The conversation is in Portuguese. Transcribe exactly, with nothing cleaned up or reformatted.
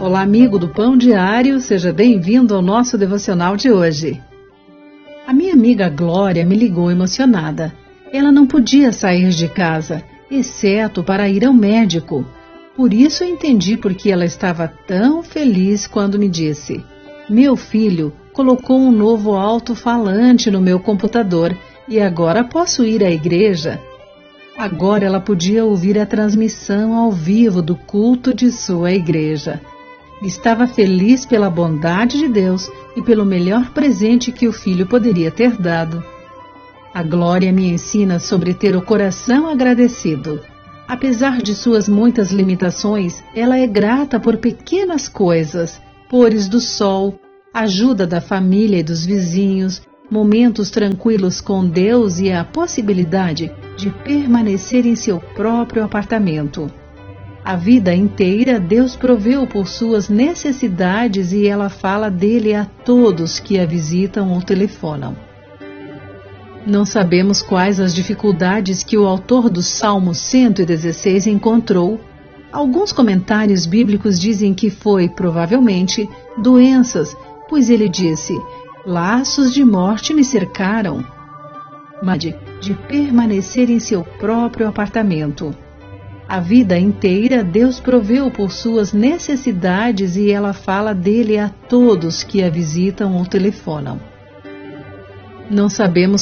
Olá, amigo do Pão Diário, seja bem-vindo ao nosso devocional de hoje. A minha amiga Glória me ligou emocionada. Ela não podia sair de casa, exceto para ir ao médico. Por isso eu entendi por que ela estava tão feliz quando me disse: meu filho colocou um novo alto-falante no meu computador e agora posso ir à igreja. Agora ela podia ouvir a transmissão ao vivo do culto de sua igreja. Estava feliz pela bondade de Deus e pelo melhor presente que o filho poderia ter dado. A Glória me ensina sobre ter o coração agradecido. Apesar de suas muitas limitações, ela é grata por pequenas coisas, pores do sol, ajuda da família e dos vizinhos, momentos tranquilos com Deus e a possibilidade de permanecer em seu próprio apartamento. A vida inteira Deus proveu por suas necessidades e ela fala dele a todos que a visitam ou telefonam. Não sabemos quais as dificuldades que o autor do Salmo cento e dezesseis encontrou. Alguns comentários bíblicos dizem que foi, provavelmente, doenças, pois ele disse: laços de morte me cercaram. Mas de, de permanecer em seu próprio apartamento. A vida inteira Deus proveu por suas necessidades e ela fala dele a todos que a visitam ou telefonam. Não sabemos